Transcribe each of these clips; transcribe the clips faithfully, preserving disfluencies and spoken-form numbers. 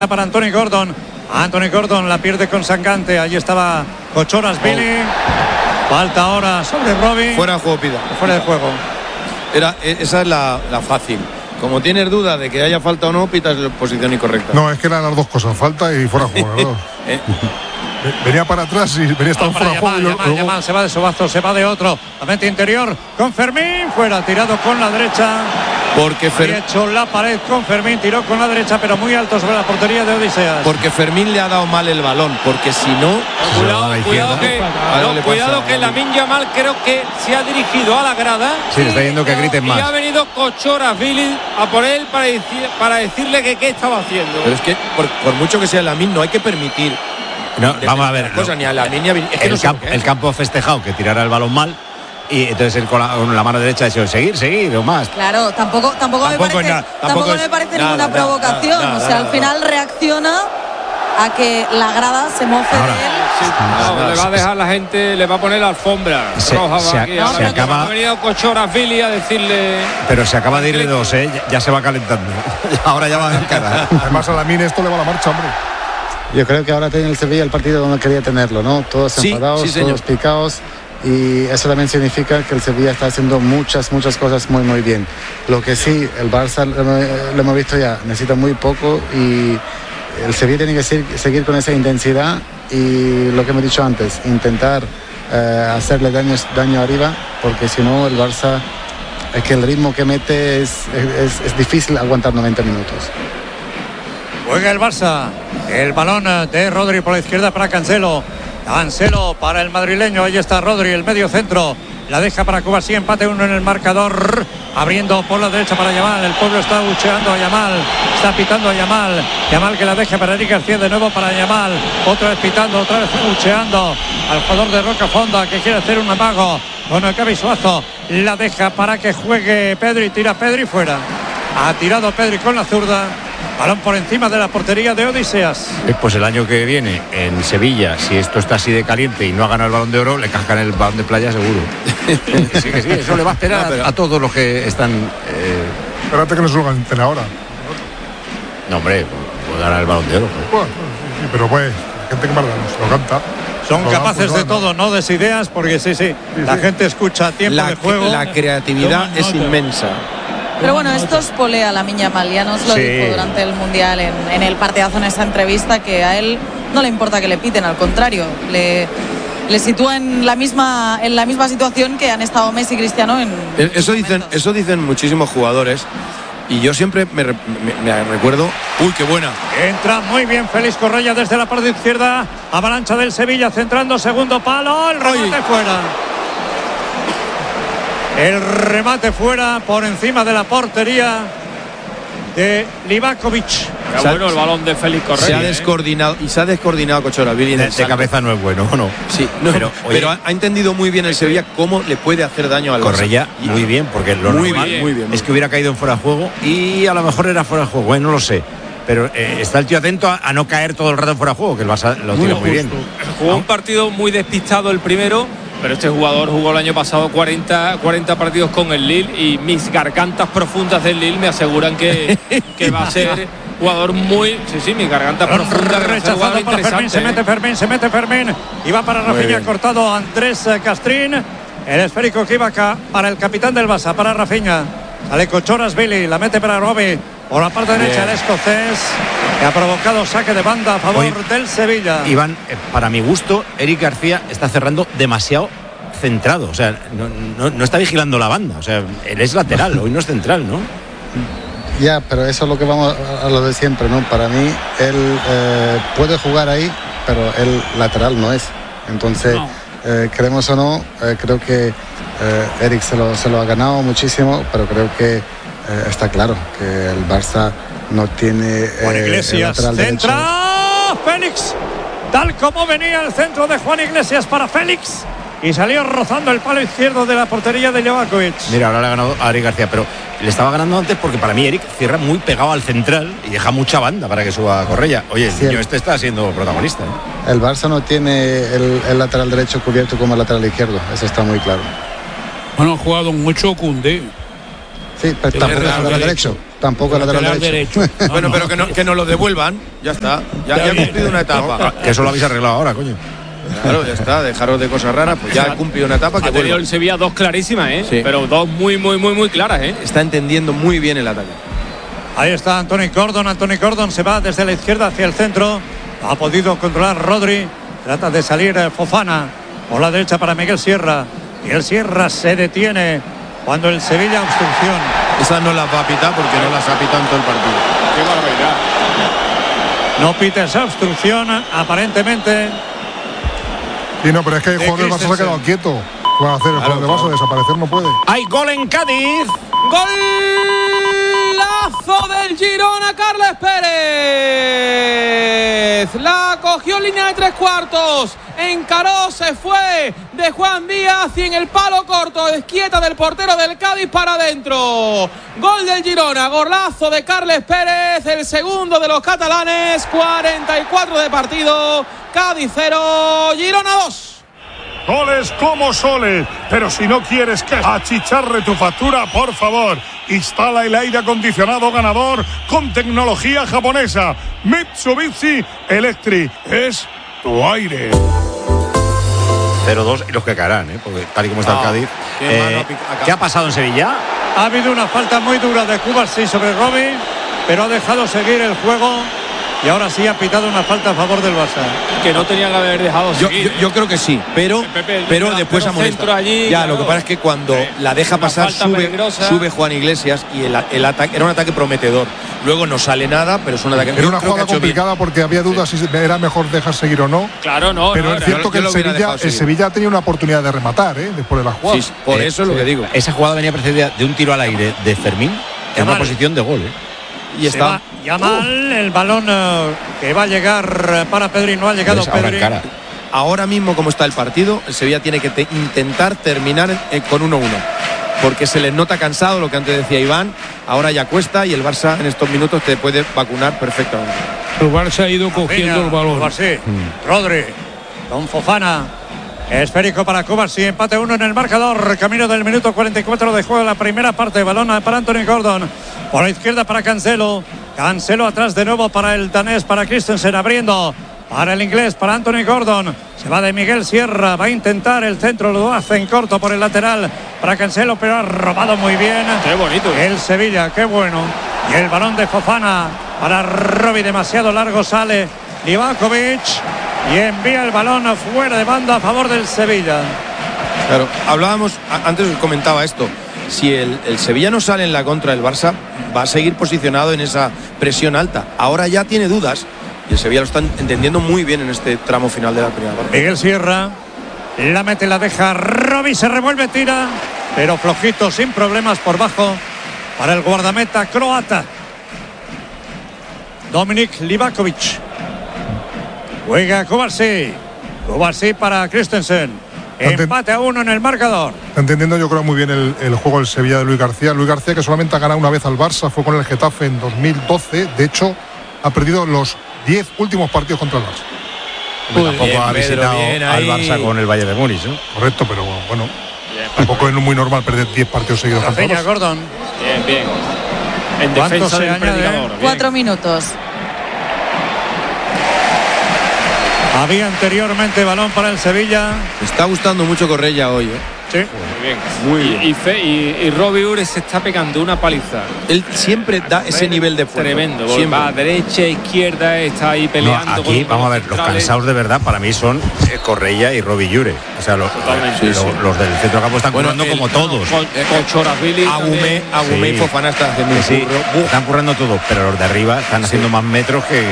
para Anthony Gordon. Anthony Gordon la pierde con Sangante. Ahí estaba Cochoras oh. Billy. Falta ahora sobre Robbie. Fuera de juego, Pida. Fuera de juego. Era, esa es la, la fácil. Como tienes duda de que haya falta o no, pitas la posición incorrecta. No, es que eran las dos cosas, falta y fuera de juego. ¿no? ¿Eh? Venía para atrás y venía estando fuera de juego. Yamal, Yamal, Yamal, se va de Sobazo, se va de otro. La mente interior con Fermín. Fuera, tirado con la derecha. Porque Fer... había hecho la pared con Fermín, tiró con la derecha, pero muy alto sobre la portería de Odiseas. Porque Fermín le ha dado mal el balón, porque si no... Cuidado, cuidado que, no, no cuidado que Lamine Yamal creo que se ha dirigido a la grada. Sí, le está diciendo que griten más. Y ha venido Cochoras Billy a por él para, decir, para decirle que qué estaba haciendo. Pero es que, por, por mucho que sea Lamine, no hay que permitir... No, vamos a ver. Cosa, no, ni a Lamine, ni a... Es que el, no camp, el campo ha festejado que tirara el balón mal. Y entonces él con la, con la mano derecha ha dicho seguir, seguir o más. Claro, tampoco, tampoco, tampoco me parece, nada, tampoco tampoco me parece nada, ninguna nada, provocación. Nada, nada, o sea, nada, al final nada. reacciona a que la grada se moje Ahora, de él. Sí, no, no, le va a dejar la gente, le va a poner la alfombra se, roja. Se, aquí, se, se acaba. Ha venido Cochoras Billy a decirle. Pero se acaba de ir de dos, ¿eh? Ya, ya se va calentando. Ahora ya va en cara. Además a Lamine esto le va a la marcha, hombre. Yo creo que ahora tiene el Sevilla el partido donde quería tenerlo, ¿no? Todos sí, enfadados, sí, todos picados. Y eso también significa que el Sevilla está haciendo muchas, muchas cosas muy, muy bien. Lo que sí, el Barça, lo hemos visto ya, necesita muy poco y el Sevilla tiene que seguir, seguir con esa intensidad y lo que hemos dicho antes, intentar eh, hacerle daño, daño arriba, porque si no el Barça, es que el ritmo que mete es, es, es difícil aguantar noventa minutos. Juega el Barça, el balón de Rodri por la izquierda para Cancelo. Cancelo para el madrileño, ahí está Rodri, el medio centro, la deja para Cubarsí, empate uno en el marcador, abriendo por la derecha para Yamal, el pueblo está bucheando a Yamal, está pitando a Yamal, Yamal que la deja para Eric García de nuevo para Yamal, otra vez pitando, otra vez bucheando al jugador de Rocafonda que quiere hacer un amago con el Cavi Suazo, la deja para que juegue Pedri, tira Pedri fuera, ha tirado Pedri con la zurda. Balón por encima de la portería de Odiseas. Pues el año que viene en Sevilla, si esto está así de caliente y no ha ganado el Balón de Oro, le cascan el Balón de Playa seguro. Sí, que sí, eso le va a esperar no, pero... a, a todos los que están. Eh... Espérate que no se lo ganen ahora. No, hombre, puede ganar el Balón de Oro. Pues. Bueno, sí, pero pues, la gente que más se lo canta. Son lo capaces dan, pues, de todo, no de ideas, porque sí, sí, sí la sí. gente escucha a tiempo la, de juego. La creatividad es inmensa. Pero bueno, esto es polea Lamine Yamal, ya nos lo sí. dijo durante el Mundial en, en el partidazo en esa entrevista, que a él no le importa que le piten, al contrario, le, le sitúa en la misma en la misma situación que han estado Messi y Cristiano en eso dicen eso dicen muchísimos jugadores y yo siempre me, me, me recuerdo. Uy, qué buena. Entra muy bien Félix Correia desde la parte izquierda, avalancha del Sevilla centrando segundo palo, el remate Uy. fuera. El remate fuera por encima de la portería de Livakovic. Qué bueno el balón de Félix Correa. Se ha descoordinado ¿eh? y se ha descoordinado Cochoras Billy. De, de cabeza no es bueno, ¿no? Sí, no, pero, pero ha, ha entendido muy bien el Sevilla cómo le puede hacer daño al Correa. Muy bien, porque lo muy normal bien, muy bien, muy es que hubiera caído en fuera de juego y a lo mejor era fuera de juego, bueno, no lo sé. Pero eh, está el tío atento a, a no caer todo el rato fuera de juego, que el Barça lo tiene muy, muy bien. Jugó ¿no? un partido muy despistado el primero. Pero este jugador jugó el año pasado cuarenta, cuarenta partidos con el Lille y mis gargantas profundas del Lille me aseguran que, que va a ser jugador muy... Sí, sí, mis gargantas profundas. Rechazado para Fermín, se mete Fermín, se mete Fermín. Y va para Rafinha, cortado Andrés Castrín. El esférico que iba acá para el capitán del Barça, para Rafinha. Sale Cochoras Billy, la mete para Robbie. Por la parte Bien. derecha el escocés, que ha provocado saque de banda a favor Hoy, del Sevilla. Iván, para mi gusto, Eric García está cerrando demasiado centrado. O sea, no, no, no está vigilando la banda. O sea, él es lateral, hoy no es central, ¿no? Ya, pero eso es lo que vamos a, a lo de siempre, ¿no? Para mí, él eh, puede jugar ahí, pero él lateral no es. Entonces, no. eh, creemos o no, eh, creo que eh, Eric se lo, se lo ha ganado muchísimo, pero creo que Eh, está claro que el Barça no tiene Juan eh, Iglesias el centra derecho. Félix, tal como venía el centro de Juan Iglesias para Félix y salió rozando el palo izquierdo de la portería de Livakovic. Mira, ahora le ha ganado a Eric García, pero le estaba ganando antes porque para mí Eric cierra muy pegado al central y deja mucha banda para que suba Correia. Oye, el sí, niño este está siendo protagonista, ¿eh? El Barça no tiene el, el lateral derecho cubierto como el lateral izquierdo, eso está muy claro. Bueno, ha jugado mucho Koundé. Sí, pero tampoco es lateral derecho. Tampoco es lateral derecho. derecho. Bueno, pero que no, que no lo devuelvan. Ya está. Ya, ya ha cumplido una etapa. Que eso lo habéis arreglado ahora, coño. Claro, ya está. Dejaros de cosas raras. Pues ya ha cumplido una etapa. Que ha tenido el Sevilla dos clarísimas, ¿eh? Sí. Pero dos muy, muy, muy, muy claras, ¿eh? Está entendiendo muy bien el ataque. Ahí está Anthony Gordon. Anthony Gordon se va desde la izquierda hacia el centro. Ha podido controlar Rodri. Trata de salir Fofana por la derecha para Miguel Sierra. Y el Sierra se detiene cuando el Sevilla obstrucción. Esas no las va a pitar porque no las ha pitado en todo el partido. Qué barbaridad. No pita esa obstrucción, aparentemente. Sí, no, pero es que el jugador del Barça se ha quedado quieto. ¿Qué va a hacer el jugador del Barça? Desaparecer no puede. Hay gol en Cádiz. Golazo del Girona, Carles Pérez. La cogió en línea de tres cuartos. Encaró, se fue de Juan Díaz y en el palo corto, esquieta del portero del Cádiz para adentro. Gol del Girona, golazo de Carles Pérez, el segundo de los catalanes. Cuarenta y cuatro de partido. Cádiz cero, Girona dos. Goles como soles, pero si no quieres que achicharre tu factura, por favor, instala el aire acondicionado ganador con tecnología japonesa. Mitsubishi Electric es tu aire. cero dos y los que caerán, ¿eh? Porque tal y como está No, el Cádiz. qué Eh, mano a- ¿Qué ha pasado en Sevilla? Ha habido una falta muy dura de Cubarsí sobre Robin, pero ha dejado seguir el juego. Y ahora sí ha pitado una falta a favor del Barça. Que no tenía que haber dejado Yo, seguir. yo, yo creo que sí, pero, Pepe, pero pero después centro amonesta. allí, ya, claro. lo que pasa es que cuando Sí. la deja Una pasar falta sube, peligrosa. sube Juan Iglesias y el, el ataque era un ataque prometedor. Luego no sale nada, pero es un ataque. Era yo una creo que jugada ha hecho bien. complicada porque había dudas si era mejor dejar seguir o no. Claro, no. Pero no, es era- cierto yo que el lo hubiera Sevilla, dejado el seguir. Sevilla tenía una oportunidad de rematar, ¿eh? Después de la jugada. Sí, por Eh, eso es lo que digo. Esa jugada venía precedida de un tiro al aire de Fermín en Yamal. una posición de gol, ¿eh? Y Se está. va Yamal, el balón eh, que va a llegar eh, para Pedri, no ha llegado Pues ahora Pedri. en cara. Ahora mismo como está el partido, el Sevilla tiene que te- intentar terminar eh, con uno uno. Porque se les nota cansado, lo que antes decía Iván. Ahora ya cuesta y el Barça en estos minutos te puede vacunar perfectamente. El Barça ha ido cogiendo Peña, el balón. Cubarsí, Rodri, con Fofana. Esférico para Cubarsí, empate uno en el marcador. Camino del minuto cuarenta y cuatro de juego, la primera parte. Balón para Anthony Gordon. Por la izquierda para Cancelo. Cancelo atrás de nuevo para el danés, para Christensen abriendo. Para el inglés, para Anthony Gordon. Se va de Miguel Sierra. Va a intentar el centro, lo hace en corto por el lateral. Para Cancelo, pero ha robado muy bien. Qué bonito. El Sevilla, qué bueno. Y el balón de Fofana para Robi, demasiado largo sale Livakovic y envía el balón fuera de banda a favor del Sevilla. Claro, hablábamos, a- antes os comentaba esto. Si el, el Sevilla no sale en la contra del Barça, va a seguir posicionado en esa presión alta. Ahora ya tiene dudas y el Sevilla lo está entendiendo muy bien en este tramo final de la primera parte. Miguel Sierra la mete, la deja. Robi se revuelve, tira, pero flojito, sin problemas por bajo para el guardameta croata Dominik Livakovic. Juega Cubarsí. Cubarsí para Christensen. Empate a uno en el marcador. Está entendiendo yo creo muy bien el, el juego del Sevilla de Luis García. Luis García que solamente ha ganado una vez al Barça, fue con el Getafe en dos mil doce. De hecho, ha perdido los diez últimos partidos contra el Barça. Hombre, tampoco bien, ha Pedro, visitado bien al ahí. Barça con el Bayern de Múnich, ¿no? Correcto, pero bueno, tampoco es muy normal perder diez partidos seguidos contra el Peña Barça. Gordon. Bien, bien. En ¿Cuánto defensa se del añade? predicador. bien. Cuatro minutos. Había anteriormente balón para el Sevilla. Me está gustando mucho Correia hoy, ¿eh? Sí. Muy bien. Muy y, bien. Y, Fe- y, y Robbie Ure se está pegando una paliza. Él siempre da ese nivel de fuerza. Tremendo. Siempre. Va a derecha, izquierda, está ahí No, peleando. aquí, con- vamos a con ver, los centrales. cansados de verdad para mí son eh, Correia y Robi Llure. O sea, los, Totalmente. los- Sí, sí. los del centro campo están Bueno, currando el- como todos. Con, con Chorazvili Agumé, también. Agumé y Sí. Fofana están haciendo Que un sí, curro. están currando todos, pero los de arriba están haciendo más metros que.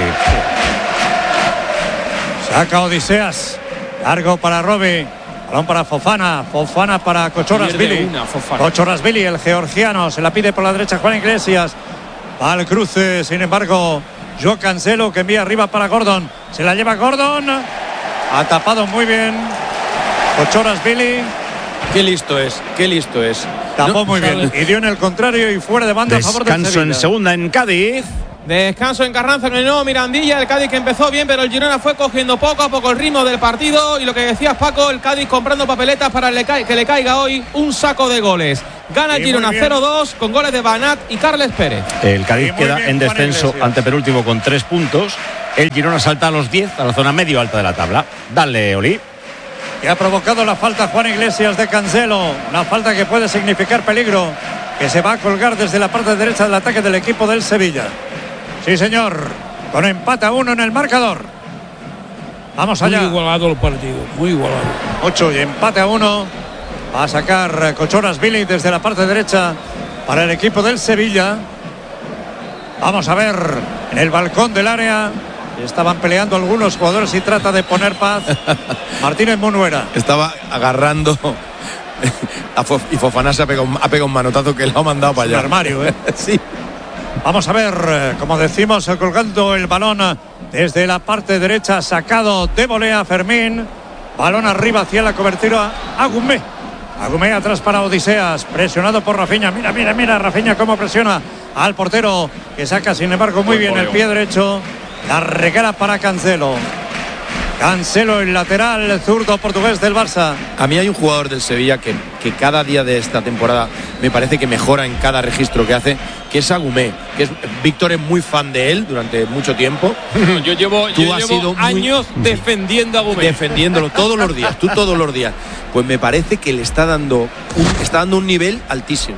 Saca Odiseas. Largo para Robi. Balón para Fofana. Fofana para Kochorasvili. Pierde una, Fofana. Kochorasvili, el georgiano. Se la pide por la derecha Juan Iglesias. Va al cruce, sin embargo, Joao Cancelo que envía arriba para Gordon. Se la lleva Gordon. Ha tapado muy bien. Kochorasvili. Qué listo es, qué listo es. Tapó No, muy bien. Y dio en el contrario y fuera de banda a favor del Descanso en Sevilla. segunda en Cádiz. Descanso en Carranza en el nuevo Mirandilla. El Cádiz que empezó bien, pero el Girona fue cogiendo poco a poco el ritmo del partido. Y lo que decías, Paco, el Cádiz comprando papeletas para que le caiga hoy un saco de goles. Gana el Girona cero dos con goles de Banat y Carles Pérez. El Cádiz queda bien, en descenso antepenúltimo con tres puntos. El Girona salta a los diez, a la zona medio alta de la tabla. Dale, Oli. Que ha provocado la falta Juan Iglesias de Cancelo. Una falta que puede significar peligro, que se va a colgar desde la parte derecha del ataque del equipo del Sevilla. Sí, señor, con empate a uno en el marcador. Vamos allá. Muy igualado el partido, muy igualado. ocho y empate a uno. Va a sacar Cochoras Billy desde la parte derecha para el equipo del Sevilla. Vamos a ver en el balcón del área. Estaban peleando algunos jugadores y trata de poner paz. Martínez Munuera. Estaba agarrando a Fof, y Fofana se ha pegado, ha pegado un manotazo que lo ha mandado para allá. Un armario, ¿eh? Sí. Vamos a ver, como decimos, colgando el balón desde la parte derecha, sacado de volea Fermín. Balón arriba hacia la cobertura. Agumé. Agumé atrás para Odiseas, presionado por Rafinha. Mira, mira, mira, Rafinha cómo presiona al portero, que saca sin embargo muy bien el pie derecho. La regala para Cancelo. Cancelo, el lateral el zurdo portugués del Barça. A mí hay un jugador del Sevilla que, que cada día de esta temporada me parece que mejora en cada registro que hace, que es Agumé, que es Víctor es muy fan de él durante mucho tiempo. Yo llevo, yo llevo años muy, defendiendo a Agumé. Defendiéndolo todos los días, tú todos los días. Pues me parece que le está dando un, está dando un nivel altísimo.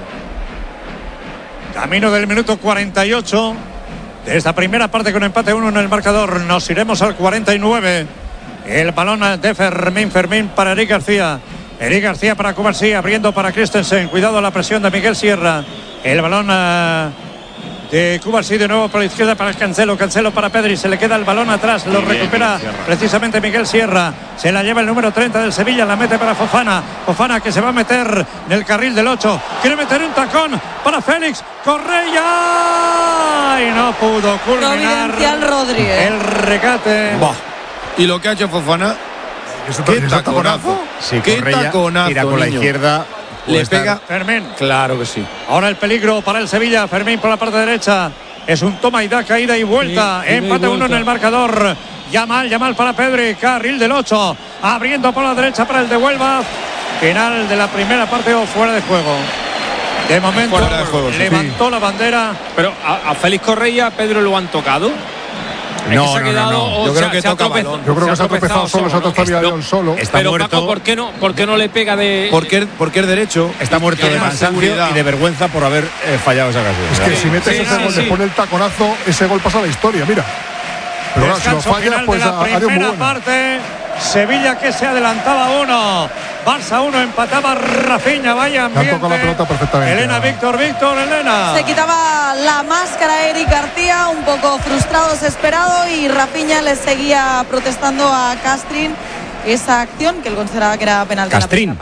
Camino del minuto cuarenta y ocho. De esta primera parte con empate uno en el marcador. Nos iremos al cuarenta y nueve. El balón de Fermín, Fermín para Eric García. Eric García para Cubarsí, abriendo para Christensen. Cuidado a la presión de Miguel Sierra. El balón uh, de Cubarsí de nuevo por la izquierda para Cancelo. Cancelo para Pedri. Se le queda el balón atrás. Lo bien, recupera bien, precisamente Miguel Sierra. Se la lleva el número treinta del Sevilla. La mete para Fofana. Fofana que se va a meter en el carril del ocho. Quiere meter un tacón para Félix Correia. Y no pudo culminar. Providencial Rodri, ¿eh? El regate. Bah. Y lo que ha hecho Fofana, ¿qué taconazo? Sí, ¿Qué Correia taconazo, tira con la niño. izquierda. Le pega Fermín. Claro que sí. Ahora el peligro para el Sevilla. Fermín por la parte derecha. Es un toma y da, caída y vuelta. Sí, empate uno en el marcador. Yamal, Yamal para Pedri. Carril del ocho. Abriendo por la derecha para el de Huelva. Final de la primera parte o fuera de juego. De momento fuera de juego, sí. Levantó la bandera. Pero a, a Félix Correia, Pedro, lo han tocado. No, no, no, no. Yo creo que toca balón. Yo creo que se ha tropezado solo, se ha tropezado solo. Está pero muerto. Paco, ¿por qué no, por qué no le pega de...? Porque, porque es derecho. Está muerto de cansancio y de vergüenza por haber eh, fallado esa ocasión. Es que si metes sí, ese sí, gol sí. después del taconazo, ese gol pasa a la historia, mira. Pero ahora, si lo falla, pues de la adiós muy primera bueno. parte. Sevilla que se adelantaba uno. Barça uno, empataba Rafinha. Vaya ambiente. Le han tocado la pelota perfectamente. Elena, Víctor, Víctor, Elena. Se quitaba la máscara Eric García, un poco frustrado, desesperado, y Rafinha le seguía protestando a Castrín esa acción que él consideraba que era penal. Castrín.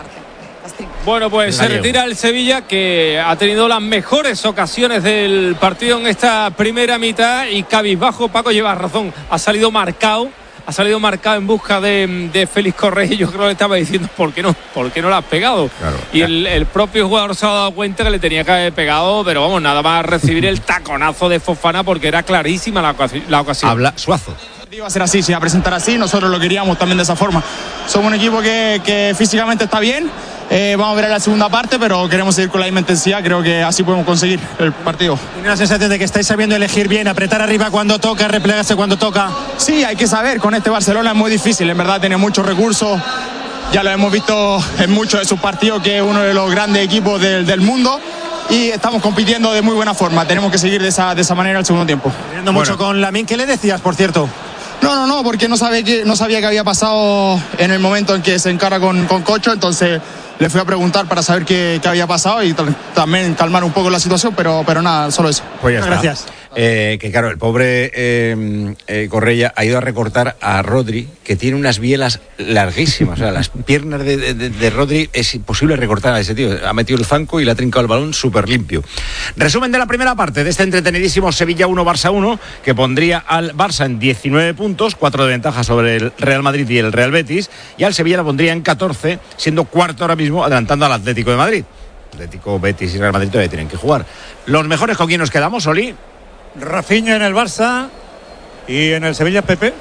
Bueno, pues se retira el Sevilla, que ha tenido las mejores ocasiones del partido en esta primera mitad, y cabizbajo. Paco lleva razón, ha salido marcado. Ha salido marcado en busca de, de Félix Correia. Yo creo que le estaba diciendo ¿por qué no, por qué no le has pegado? Claro, y el, el propio jugador se ha dado cuenta que le tenía que haber pegado, pero vamos, nada más recibir el taconazo de Fofana, porque era clarísima la, la ocasión. Habla Suazo. Iba a ser así, se iba a presentar así, nosotros lo queríamos también de esa forma. Somos un equipo que, que físicamente está bien, eh, vamos a ver la segunda parte, pero queremos seguir con la misma intensidad, creo que así podemos conseguir el partido. ¿Tiene la sensación de que estáis sabiendo elegir bien, apretar arriba cuando toca, replegarse cuando toca? Sí, hay que saber, con este Barcelona es muy difícil, en verdad tiene muchos recursos, ya lo hemos visto en muchos de sus partidos, que es uno de los grandes equipos del, del mundo. Y estamos compitiendo de muy buena forma, tenemos que seguir de esa, de esa manera el segundo tiempo. Viendo mucho bueno. con Lamine, ¿qué le decías, por cierto? No, no, no, porque no sabía que, no sabía qué había pasado en el momento en que se encara con, con Cocho, entonces le fui a preguntar para saber qué, qué había pasado y también calmar un poco la situación, pero, pero nada, solo eso. Pues ya está. Gracias. Eh, que claro, el pobre eh, eh, Correia ha ido a recortar a Rodri, que tiene unas bielas larguísimas. O sea, las piernas de, de, de Rodri es imposible recortar a ese tío. Ha metido el zanco y le ha trincado el balón súper limpio. Resumen de la primera parte de este entretenidísimo Sevilla uno, Barça uno, que pondría al Barça en diecinueve puntos, cuatro de ventaja sobre el Real Madrid y el Real Betis, y al Sevilla la pondría en catorce, siendo cuarto ahora mismo, adelantando al Atlético de Madrid. Atlético, Betis y Real Madrid todavía tienen que jugar. Los mejores, ¿con quién nos quedamos, Oli? Rafinha en el Barça y en el Sevilla, Pepe.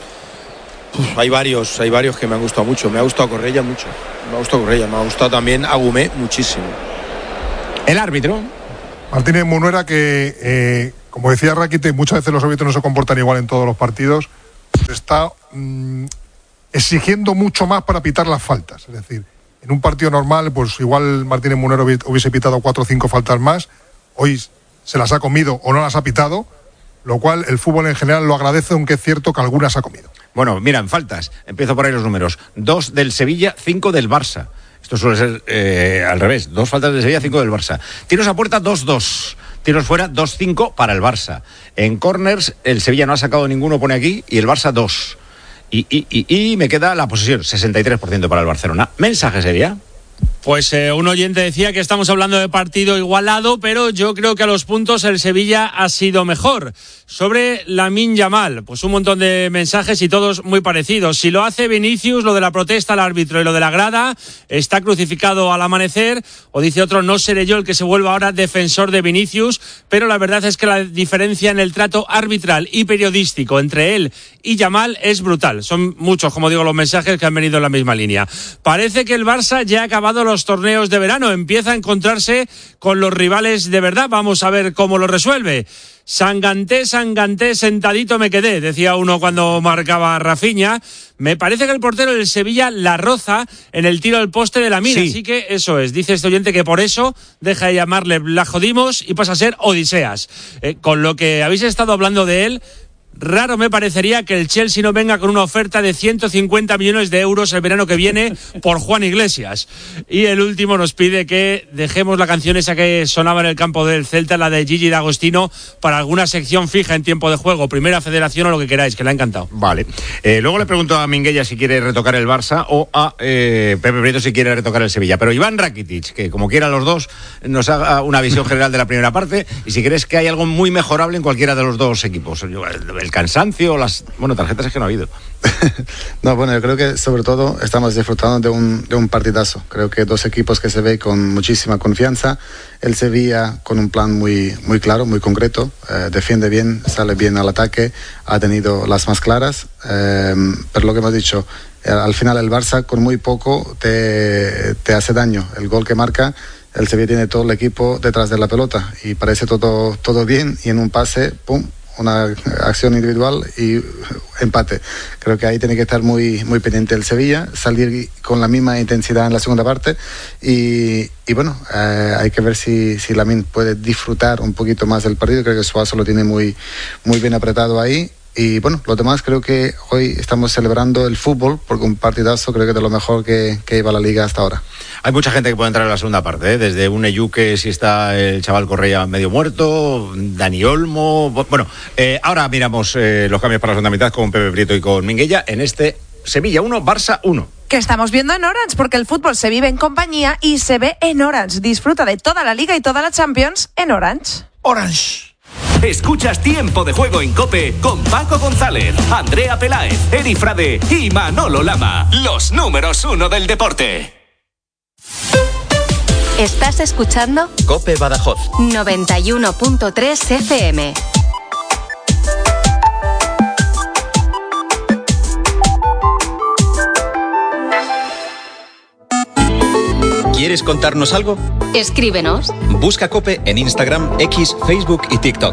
Uf, hay varios, hay varios que me han gustado mucho. Me ha gustado Correia mucho. Me ha gustado Correia, me ha gustado también Agumé muchísimo. El árbitro. Martínez Munuera, que eh, como decía Rakite, muchas veces los árbitros no se comportan igual en todos los partidos. Está mmm, exigiendo mucho más para pitar las faltas. Es decir, en un partido normal, pues igual Martínez Munuera hubiese pitado cuatro o cinco faltas más. Hoy se las ha comido o no las ha pitado, lo cual el fútbol en general lo agradece, aunque es cierto que algunas ha comido. Bueno, mira, en faltas, empiezo por ahí los números. Dos del Sevilla, cinco del Barça. Esto suele ser eh, al revés. Dos faltas del Sevilla, cinco del Barça. Tiros a puerta, dos dos. Tiros fuera, dos cinco para el Barça. En corners, el Sevilla no ha sacado ninguno, pone aquí, y el Barça dos. Y, y, y, y me queda la posesión, sesenta y tres por ciento para el Barcelona. ¿Mensaje sería? Pues eh, un oyente decía que estamos hablando de partido igualado, pero yo creo que a los puntos el Sevilla ha sido mejor. Sobre Lamine Yamal, pues un montón de mensajes y todos muy parecidos. Si lo hace Vinicius, lo de la protesta al árbitro y lo de la grada, está crucificado al amanecer. O dice otro, no seré yo el que se vuelva ahora defensor de Vinicius, pero la verdad es que la diferencia en el trato arbitral y periodístico entre él y Yamal es brutal. Son muchos, como digo, los mensajes que han venido en la misma línea. Parece que el Barça ya ha acabado los torneos de verano, empieza a encontrarse con los rivales de verdad. Vamos a ver cómo lo resuelve. Sanganté, Sanganté, sentadito me quedé, decía uno cuando marcaba Rafinha. Me parece que el portero del Sevilla la roza en el tiro al poste de Lamine, sí. Así que eso es. Dice este oyente que por eso deja de llamarle La Jodimos y pasa a ser Odiseas. Eh, con lo que habéis estado hablando de él, raro me parecería que el Chelsea no venga con una oferta de ciento cincuenta millones de euros el verano que viene por Juan Iglesias. Y el último nos pide que dejemos la canción esa que sonaba en el campo del Celta, la de Gigi D'Agostino, para alguna sección fija en tiempo de juego, Primera Federación o lo que queráis, que le ha encantado. Vale. Eh, luego le pregunto a Minguella si quiere retocar el Barça o a eh, Pepe Prieto si quiere retocar el Sevilla. Pero Iván Rakitic, que como quiera los dos, nos haga una visión general de la primera parte y si crees que hay algo muy mejorable en cualquiera de los dos equipos. El cansancio, las bueno tarjetas es que no ha habido. No, bueno, yo creo que sobre todo estamos disfrutando de un, de un partidazo. Creo que dos equipos que se ve con muchísima confianza. El Sevilla con un plan muy, muy claro, muy concreto. Eh, defiende bien, sale bien al ataque, ha tenido las más claras. Eh, pero lo que hemos dicho, eh, al final el Barça con muy poco te, te hace daño. El gol que marca, el Sevilla tiene todo el equipo detrás de la pelota y parece todo, todo bien y en un pase, pum, una acción individual y empate. Creo que ahí tiene que estar muy, muy pendiente el Sevilla, salir con la misma intensidad en la segunda parte y, y bueno, eh, hay que ver si, si Lamine puede disfrutar un poquito más del partido. Creo que Suazo lo tiene muy, muy bien apretado ahí. Y bueno, lo demás creo que hoy estamos celebrando el fútbol porque un partidazo creo que es de lo mejor que, que iba la Liga hasta ahora. Hay mucha gente que puede entrar en la segunda parte, ¿eh? Desde un Eyuque, si está el chaval Correia medio muerto, Dani Olmo. Bueno, eh, ahora miramos eh, los cambios para la segunda mitad con Pepe Prieto y con Minguella en este Sevilla uno, Barça uno. Que estamos viendo en Orange, porque el fútbol se vive en compañía y se ve en Orange. Disfruta de toda la Liga y toda la Champions en Orange. Orange. Escuchas Tiempo de Juego en COPE con Paco González, Andrea Peláez, Eri Frade y Manolo Lama. Los números uno del deporte. ¿Estás escuchando? COPE Badajoz noventa y uno punto tres F M. ¿Quieres contarnos algo? Escríbenos. Busca COPE en Instagram, X, Facebook y TikTok.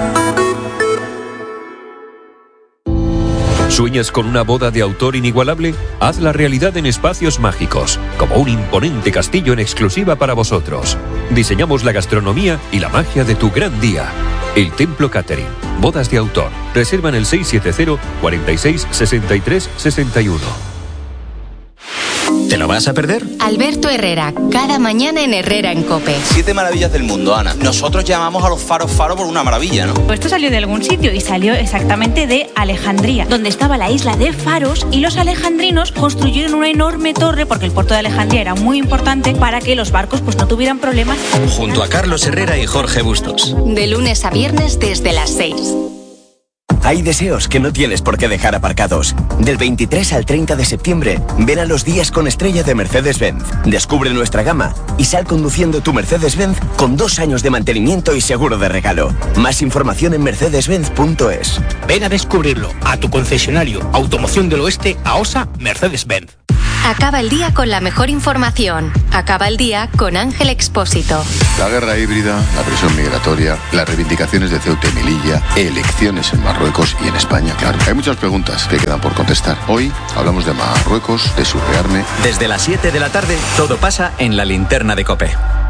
¿Sueñas con una boda de autor inigualable? Hazla realidad en Espacios Mágicos, como un imponente castillo en exclusiva para vosotros. Diseñamos la gastronomía y la magia de tu gran día. El Templo Catering. Bodas de autor. Reserva en el seis siete cero, cuarenta y seis, sesenta y tres, sesenta y uno. ¿Te lo vas a perder? Alberto Herrera, cada mañana en Herrera en COPE. Siete maravillas del mundo, Ana. Nosotros llamamos a los faros faros por una maravilla, ¿no? Esto salió de algún sitio y salió exactamente de Alejandría, donde estaba la isla de Faros y los alejandrinos construyeron una enorme torre porque el puerto de Alejandría era muy importante para que los barcos pues no tuvieran problemas. Junto a Carlos Herrera y Jorge Bustos. De lunes a viernes desde las seis. Hay deseos que no tienes por qué dejar aparcados. Del veintitrés al treinta de septiembre, ven a los días con estrella de Mercedes-Benz. Descubre nuestra gama y sal conduciendo tu Mercedes-Benz con dos años de mantenimiento y seguro de regalo. Más información en mercedes benz punto es. Ven a descubrirlo a tu concesionario Automoción del Oeste, AOSA Mercedes-Benz. Acaba el día con la mejor información. Acaba el día con Ángel Expósito. La guerra híbrida, la presión migratoria, las reivindicaciones de Ceuta y Melilla, elecciones en Marruecos y en España, claro. Hay muchas preguntas que quedan por contestar. Hoy hablamos de Marruecos, de su rearme. Desde las siete de la tarde, todo pasa en la linterna de COPE.